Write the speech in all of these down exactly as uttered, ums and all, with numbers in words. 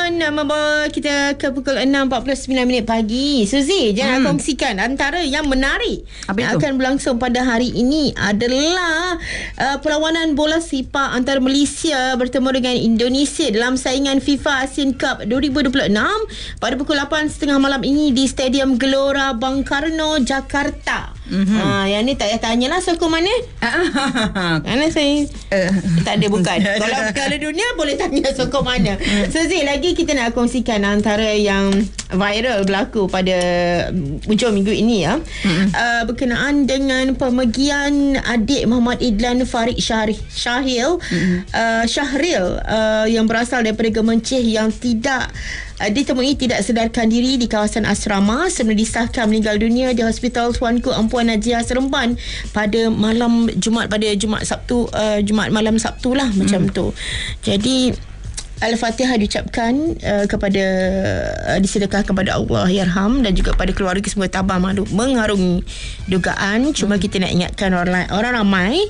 akan uh, membawa kita ke pukul enam empat puluh sembilan minit pagi. Suzy, jangan hmm. kongsikan antara yang menarik Apa yang itu? akan berlangsung pada hari ini adalah uh, perlawanan bola sepak antara Malaysia bertemu dengan Indonesia dalam saingan FIFA Asian Cup dua ribu dua puluh enam pada pukul lapan tiga puluh malam ini di Stadium Gelora Bang Karno, Jakarta. Mm-hmm. Ha, yang ni tak payah tanyalah sokong mana. Kerana saya uh. tak ada bukan. Kalau Piala Dunia boleh tanya sokong mana. So Zee, lagi kita nak kongsikan antara yang viral berlaku pada hujung minggu ini ya. Mm-hmm. Uh, berkenaan dengan pemergian adik Muhammad Idlan Farid Syahri, Syahil mm-hmm. uh, Syahril uh, yang berasal daripada Gemencih yang tidak uh, ditemui tidak sedarkan diri di kawasan asrama sebelum disahkan meninggal dunia di Hospital Tuanku Ampuan Najia Seremban pada malam Jumaat pada Jumaat Sabtu uh, Jumaat malam Sabtu lah hmm. macam tu. Jadi Al-Fatihah diucapkan uh, kepada uh, disedekahkan kepada Allah Yarham dan juga kepada keluarga semua tabah maklum mengarungi dugaan. Cuma hmm. kita nak ingatkan orang orang ramai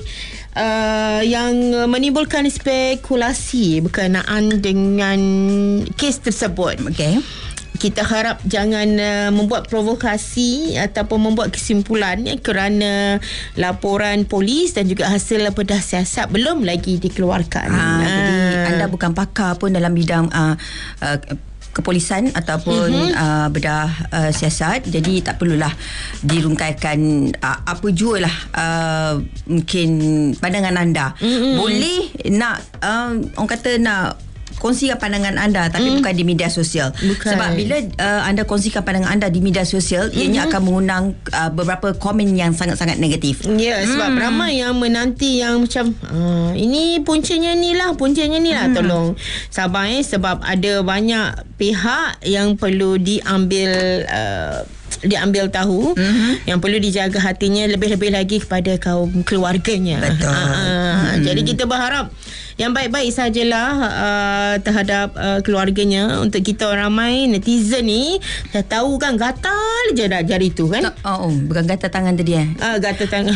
Uh, yang menimbulkan spekulasi berkenaan dengan kes tersebut. Okey. Kita harap jangan uh, membuat provokasi ataupun membuat kesimpulan ya, kerana laporan polis dan juga hasil bedah siasat belum lagi dikeluarkan. Ha, uh. Jadi anda bukan pakar pun dalam bidang uh, uh, kepolisan ataupun mm-hmm. uh, bedah uh, siasat, jadi tak perlulah dirungkaikan uh, apa jua lah uh, mungkin pandangan anda. Mm-hmm. Boleh nak uh, orang kata nak kongsikan pandangan anda tapi mm. bukan di media sosial. Bukan. Sebab bila uh, anda kongsikan pandangan anda di media sosial, mm-hmm. ianya akan mengundang uh, beberapa komen yang sangat-sangat negatif. Ya, yeah, sebab mm. ramai yang menanti yang macam uh, ini puncanya ni lah, puncanya ni lah. Mm. Tolong sabar eh, sebab ada banyak pihak yang perlu diambil uh, diambil tahu, mm-hmm. yang perlu dijaga hatinya lebih-lebih lagi kepada kaum keluarganya. Betul. Uh, mm. Jadi kita berharap yang baik-baik sajalah uh, terhadap uh, keluarganya. Untuk kita orang ramai netizen ni dah tahu kan, gatal je dah jari tu kan. Oh, oh bukan gatal tangan tadi eh. Ah, uh, gatal tangan.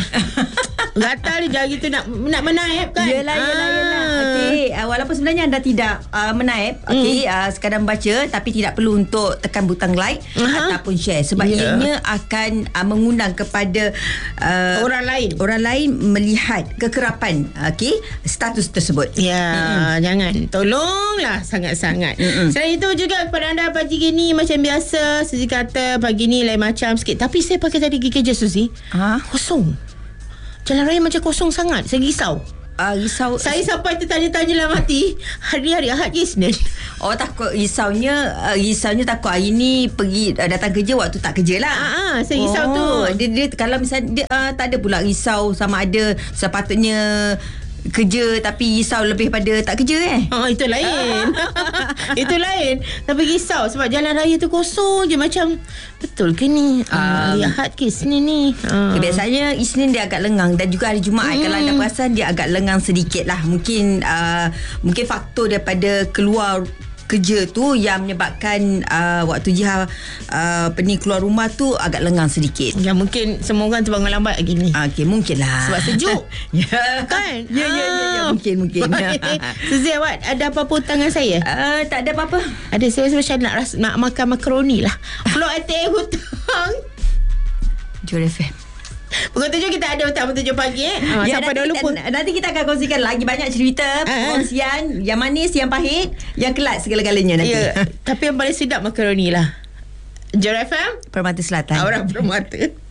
Gatal jari tu nak nak menaip kan. Yelah, yelah, yelah. Okey, uh, walaupun sebenarnya anda tidak uh, menaip, okey, mm. uh, sekadar membaca, tapi tidak perlu untuk tekan butang like uh-huh. ataupun share sebab yeah. ianya akan uh, mengundang kepada uh, orang lain orang lain melihat kekerapan okey status tersebut. Ya, mm-hmm. jangan. Tolonglah sangat-sangat. Mm-hmm. Selain itu juga kepada anda pagi ini macam biasa, Suzy kata pagi ni lain macam sikit. Tapi saya pakai tadi pergi kerja Suzy. Ha? Kosong. Jalan raya macam kosong sangat. Saya risau. Uh, risau. Saya sampai tertanya-tanya dalam hati, hari-hari Ahad ke Isnin? Oh, takut risaunya uh, risaunya takut hari ni pergi uh, datang kerja waktu tak kerja lah. Ah, ah saya risau oh, tu. Dia, dia kalau misalnya dia, uh, tak ada pula risau sama ada sepatutnya kerja tapi risau lebih pada tak kerja eh. Ha, itu lain. Itu lain. Tapi risau sebab jalan raya tu kosong je macam betul ke ni? Ah, um, Ahad ke Isnin ni? Uh. Biasanya Isnin dia agak lengang dan juga hari Jumaat hmm. kalau anda perasan dia agak lengang sedikit lah. Mungkin uh, mungkin faktor daripada keluar kerja tu yang menyebabkan uh, waktu Jiha uh, pening keluar rumah tu agak lengang sedikit. Ya, mungkin semua orang terbangun lambat lagi ni. Okey, mungkin lah. Sebab sejuk. Ya. Kan? Ya, ya, ya, ya. Mungkin, mungkin. Suzy, awak ada apa-apa tangan saya? Uh, tak ada apa-apa. Ada, saya macam nak, ras, nak makan makaroni lah. Pulau atas hutang. Jor F M. Pukul tujuh kita ada Utama tujuh pagi eh. Ha, ya, sampai dah lupa. Nanti kita akan kongsikan lagi banyak cerita, perkongsian yang manis, yang pahit, yang kelat segala-galanya nanti. Ya, tapi yang paling sedap makaroni lah. Jor F M Permata Selatan. Orang Permata.